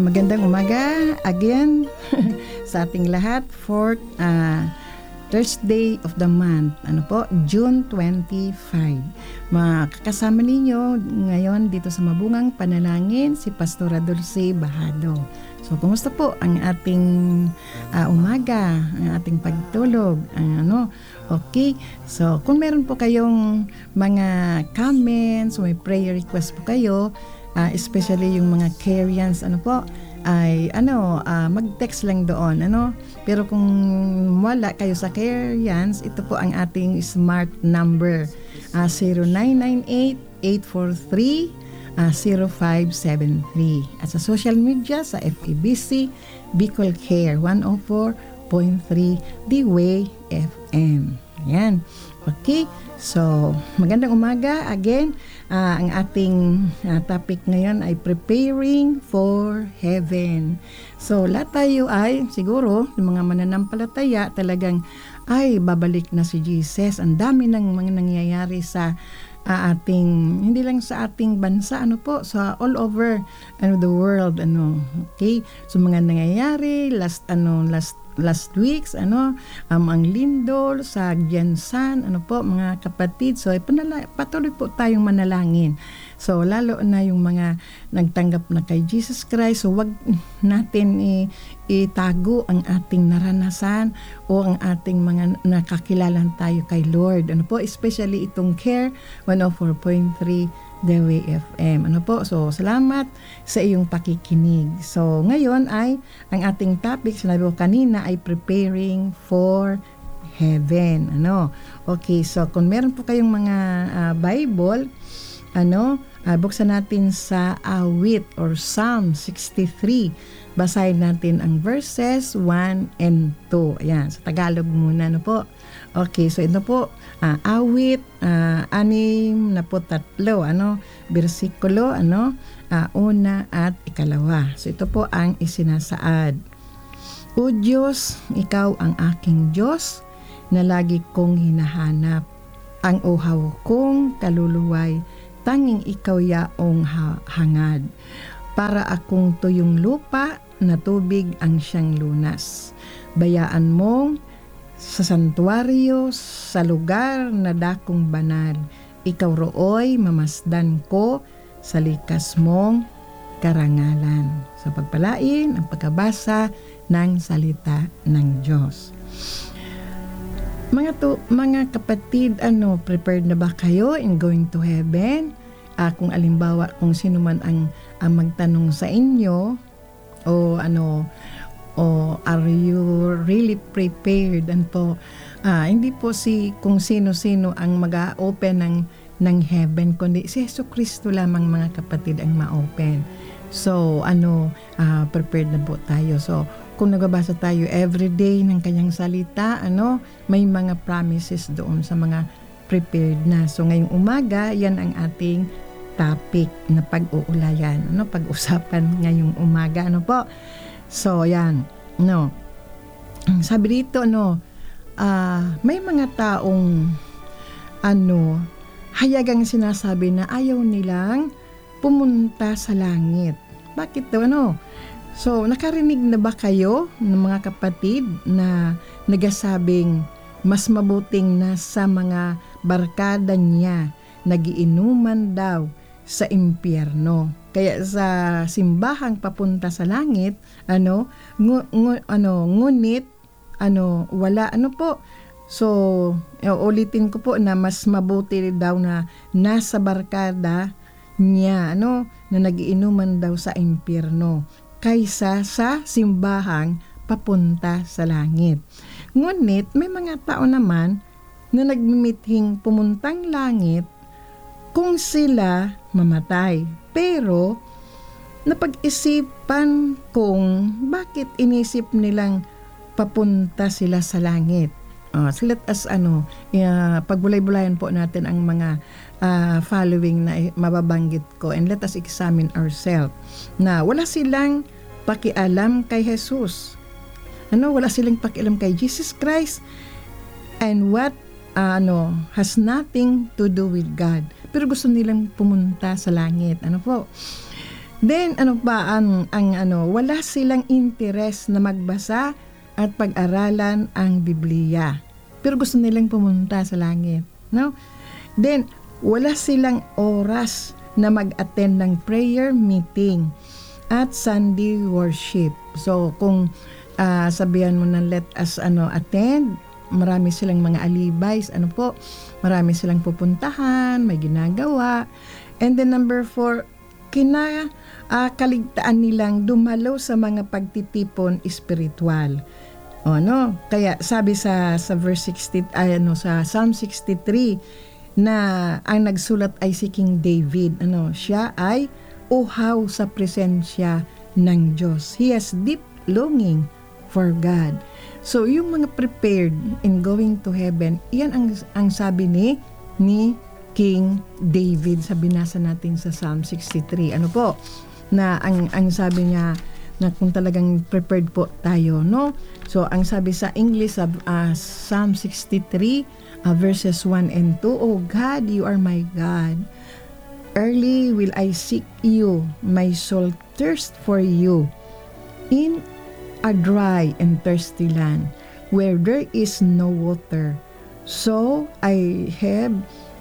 Magandang umaga again sa ating lahat. Fourth Thursday of the month, June 25. Makakasama ninyo ngayon dito sa Mabungang Panalangin si Pastora Dulce Bahado. So, kumusta po ang ating umaga, ang ating pagtulog? Okay. So, kung meron po kayong mga comments, may prayer request po kayo, especially yung mga Carians, ay mag-text lang doon, Pero kung wala kayo sa Carians, ito po ang ating smart number, 0998-843-0573. At sa social media, sa FEBC, Bicol Care, 104.3 The Way FM. Ayan. Okay. So, magandang umaga. Again, ang ating topic ngayon ay preparing for heaven. So, lahat tayo ay, siguro, yung mga mananampalataya, talagang, ay, babalik na si Jesus. Ang dami ng mga nangyayari sa ating, hindi lang sa ating bansa, sa all over the world, okay? So, mga nangyayari, last weeks, ang lindol sa Gensan, mga kapatid. So, patuloy po tayong manalangin. So, lalo na yung mga nagtanggap na kay Jesus Christ. So, wag natin itago ang ating naranasan o ang ating mga nakakilalan tayo kay Lord. Especially itong Care 104.3 The Way FM. So, salamat sa iyong pakikinig. So, ngayon ay, ang ating topic, sinabi ko kanina, ay preparing for heaven. Okay, so, kung meron po kayong mga Bible, buksan natin sa awit or Psalm 63. Basahin natin ang verses 1 and 2. Ayan, sa Tagalog muna, Okay, so ito po, awit, 63, versikulo, una at ikalawa. So ito po ang isinasaad. O Diyos, ikaw ang aking Diyos, na lagi kong hinahanap. Ang uhaw kong kaluluway, tanging ikaw yaong hangad. Para akong tuyong lupa, na tubig ang siyang lunas. Bayaan mong sa santuaryo, sa lugar na dakong banal. Ikaw rooy mamasdan ko sa likas mong karangalan. Sa pagpalain ang pagkabasa ng salita ng Diyos. Mga kapatid, prepared na ba kayo in going to heaven? Kung alimbawa, kung sino man ang magtanong sa inyo, o are you really prepared? Hindi po kung sino-sino ang mag-open ng heaven, kundi si Jesucristo lamang, mga kapatid, ang ma-open. So, prepared na po tayo. So, kung nagbabasa tayo everyday ng kanyang salita, may mga promises doon sa mga prepared na. So, ngayong umaga, yan ang ating topic na pag-uulayan. Pag-usapan ngayong umaga. So, yan. Sabi dito, may mga taong, hayagang sinasabi na ayaw nilang pumunta sa langit. Bakit daw, So, nakarinig na ba kayo ng mga kapatid na nagsasabing mas mabuting nasa mga barkada niya nagiinuman daw sa impyerno? Kaya sa simbahang papunta sa langit, ngunit, wala, So, ulitin ko po na mas mabuti daw na nasa barkada niya, na nagiinuman daw sa impyerno, kaysa sa simbahang papunta sa langit. Ngunit, may mga tao naman na nagmimithing pumuntang langit kung sila mamatay. Pero, napag-isipan kung bakit inisip nilang papunta sila sa langit. So let us pagbulay-bulayan po natin ang mga following na mababanggit ko, and let us examine ourselves na wala silang pakialam kay Jesus. Wala silang pakialam kay Jesus Christ, and what has nothing to do with God. Pero gusto nilang pumunta sa langit. Then, ano pa wala silang interes na magbasa at pag-aralan ang Biblia. Pero gusto nilang pumunta sa langit, no? Then, wala silang oras na mag-attend ng prayer meeting at Sunday worship. So, kung sabihan mo na let us attend, marami silang mga alibis, marami silang pupuntahan, may ginagawa. And then number 4, kaligtaan nilang dumalaw sa mga pagtitipon espiritual. Kaya sabi sa verse 60 sa Psalm 63 na ang nagsulat ay si King David, siya ay uhaw sa presensya ng Diyos. He has deep longing for God. So yung mga prepared in going to heaven, iyan ang sabi ni King David sa binasa natin sa Psalm 63. Na ang sabi niya na kung talagang prepared po tayo, no? So ang sabi sa English of Psalm 63 verses 1 and 2, "Oh God, you are my God. Early will I seek you. My soul thirsts for you in a dry and thirsty land where there is no water. So I have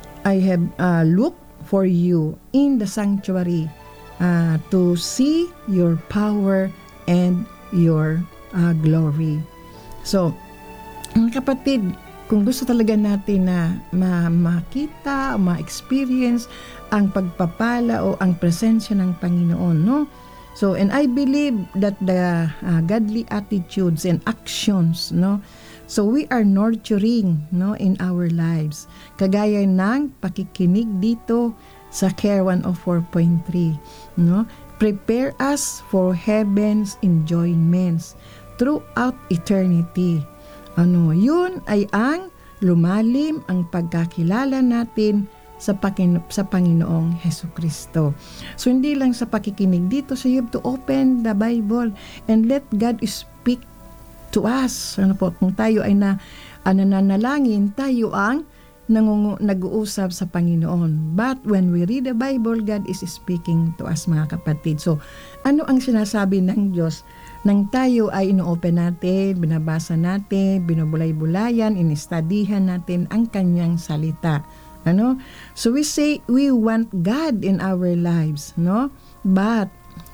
looked for you in the sanctuary to see your power and your glory." So, mga kapatid, kung gusto talaga natin na makita o ma-experience ang pagpapala o ang presensya ng Panginoon, no? So, and I believe that the godly attitudes and actions, no? So, we are nurturing, no, in our lives. Kagaya ng pakikinig dito sa Care 104.3, no? Prepare us for heaven's enjoyments throughout eternity. Yun ay ang lumalim ang pagkakilala natin sa Panginoong Hesukristo. So, hindi lang sa pakikinig dito, so you have to open the Bible and let God speak to us. Kung tayo ay nananalangin, tayo ang nag-uusap sa Panginoon. But when we read the Bible, God is speaking to us, mga kapatid. So, ano ang sinasabi ng Diyos nang tayo ay ino-open natin, binabasa natin, binubulay-bulayan, inistudihan natin ang kanyang salita? So we say we want God in our lives, no? But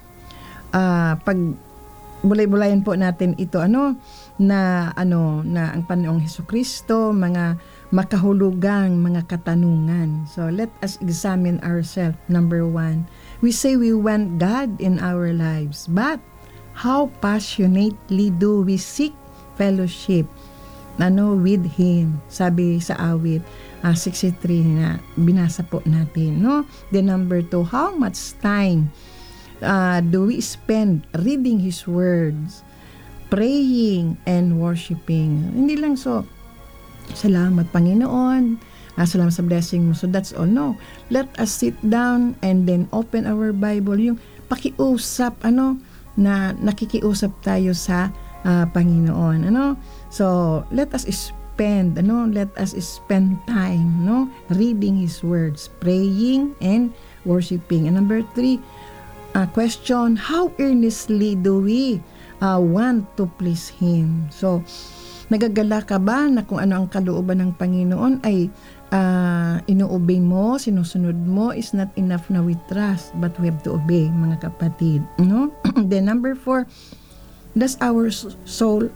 pag bulay-bulayan po natin ito, na ang Panginoong Hesukristo, mga makahulugang mga katanungan. So let us examine ourselves. Number 1, we say we want God in our lives, but how passionately do we seek fellowship with Him? Sabi sa awit 63 na binasa po natin, no? Then number 2, how much time do we spend reading His words, praying and worshiping? Hindi lang so, salamat Panginoon, salamat sa blessing mo, so that's all. No, let us sit down and then open our Bible, yung pakiusap, na nakikiusap tayo sa Panginoon, so let us spend time, reading His words, praying and worshiping. And number 3, question, how earnestly do we want to please Him? So, nagagala ka ba na kung ano ang kalooban ng Panginoon ay ino-obey mo, sinusunod mo? Is not enough na we trust, but we have to obey, mga kapatid, no? Then number 4, does our soul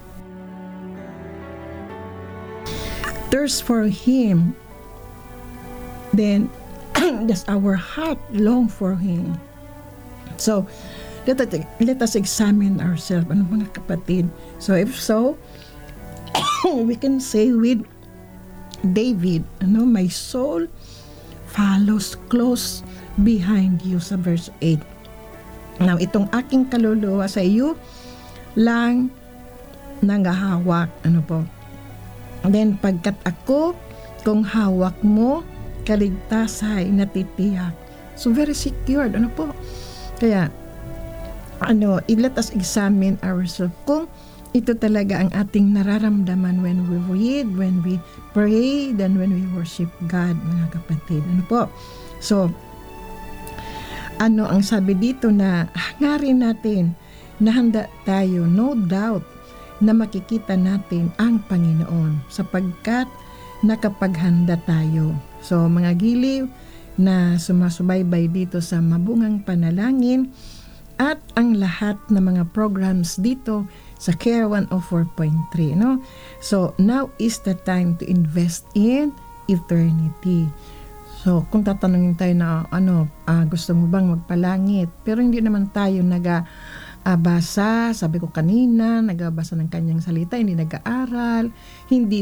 thirst for Him? Then does our heart long for Him? So let us examine ourselves, mga kapatid. So if so, we can say with David, my soul follows close behind you, sa verse 8. Now, itong aking kaluluwa sa iyo lang nangahawak, And then, pagkat ako, kung hawak mo, kaligtas ay natitiyak. So, very secured, Kaya, let us examine ourselves kung ito talaga ang ating nararamdaman when we read, when we pray, then when we worship God, mga kapatid. So, ano ang sabi dito na hangarin natin na handa tayo, no doubt, na makikita natin ang Panginoon sapagkat nakapaghanda tayo. So mga giliw na sumasubaybay dito sa Mabungang Panalangin at ang lahat ng mga programs dito sa Care 104.3, no? So now is the time to invest in eternity. So kung tatanungin tayo na gusto mo bang magpalangit, pero hindi naman tayo basa, sabi ko kanina, nagbasa ng kanyang salita, hindi nag-aaral, hindi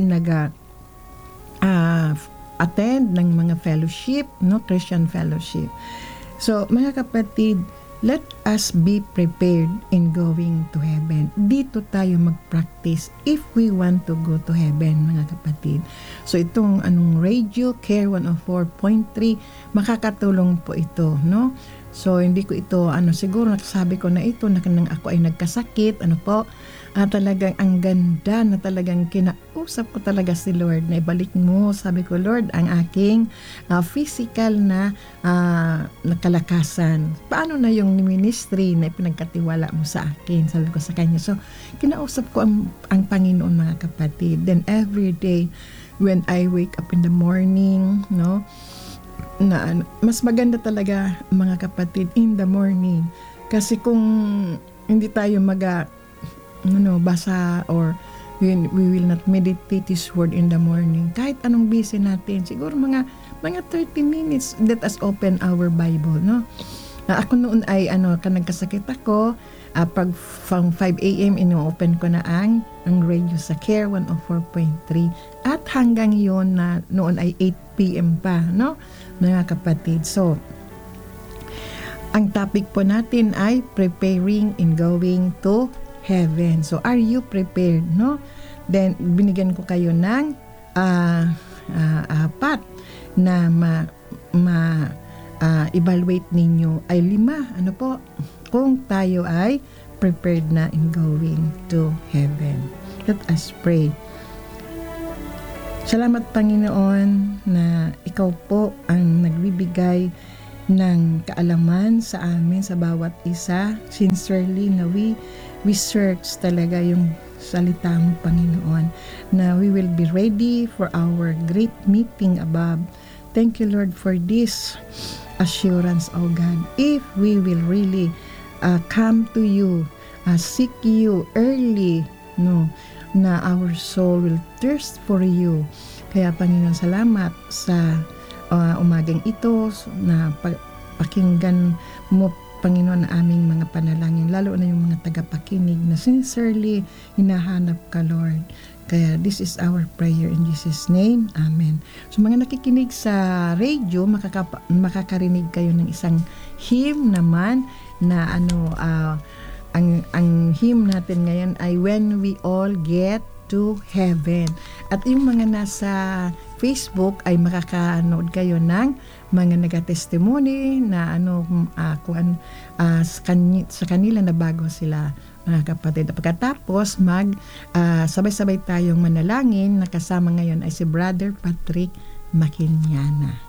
attend ng mga fellowship, no, Christian fellowship. So mga kapatid, let us be prepared in going to heaven. Dito tayo mag-practice if we want to go to heaven, mga kapatid. So itong radio Care 104.3, makakatulong po ito, no? So hindi ko ito siguro nakasabi ko na ito na nang ako ay nagkasakit, talagang ang ganda na talagang kinausap ko talaga si Lord na ibalik mo, sabi ko, Lord, ang aking physical na kalakasan. Paano na yung ministry na ipinagkatiwala mo sa akin? Sabi ko sa kanya. So, kinausap ko ang Panginoon, mga kapatid. Then every day, when I wake up in the morning, no, na mas maganda talaga, mga kapatid, in the morning. Kasi kung hindi tayo basa or we will not meditate His word in the morning. Kahit anong busy natin, siguro mga 30 minutes, let us open our Bible, no? Ako noon ay nagkasakit ako, pag from 5 a.m. ino-open ko na ang radio sa Care 104.3 at hanggang yon na noon ay 8 p.m. pa, no? Mga kapatid. So, ang topic po natin ay preparing in going to heaven. So, are you prepared, no? Then, binigyan ko kayo ng apat na evaluate ninyo ay 5. Kung tayo ay prepared na in going to heaven. Let us pray. Salamat, Panginoon, na Ikaw po ang nagbibigay ng kaalaman sa amin, sa bawat isa. Sincerely na we search talaga yung salita mo, Panginoon, na we will be ready for our great meeting above. Thank you, Lord, for this assurance, oh God. If we will really come to you, seek you early, no, na our soul will thirst for you. Kaya, Panginoon, salamat sa umagang ito na pakinggan mo, Panginoon, na aming mga panalangin, lalo na yung mga tagapakinig na sincerely hinahanap ka, Lord. Kaya this is our prayer in Jesus' name. Amen. So mga nakikinig sa radio, makakarinig kayo ng isang hymn naman na ang hymn natin ngayon ay When We All Get to Heaven. At yung mga nasa Facebook ay makakanood kayo ng mga nagatestimony na sa kanila na bago sila, mga kapatid. Pagkatapos sabay-sabay tayong manalangin. Nakasama ngayon ay si Brother Patrick Makinyana.